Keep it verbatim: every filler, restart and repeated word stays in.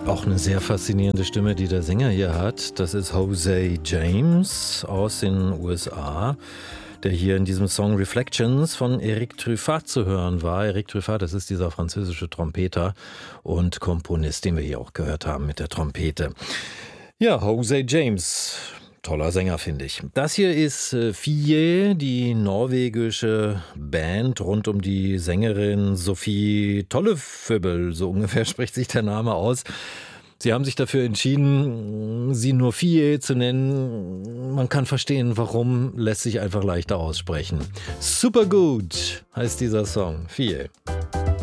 Auch eine sehr faszinierende Stimme, die der Sänger hier hat. Das ist Jose James aus den U S A, der hier in diesem Song Reflections von Eric Truffat zu hören war. Eric Truffat, das ist dieser französische Trompeter und Komponist, den wir hier auch gehört haben mit der Trompete. Ja, Jose James, toller Sänger, finde ich. Das hier ist äh, Fie, die norwegische Band rund um die Sängerin Sophie Tolleföbel, so ungefähr spricht sich der Name aus. Sie haben sich dafür entschieden, sie nur Fie zu nennen. Man kann verstehen, warum, lässt sich einfach leichter aussprechen. Super gut heißt dieser Song, Fie.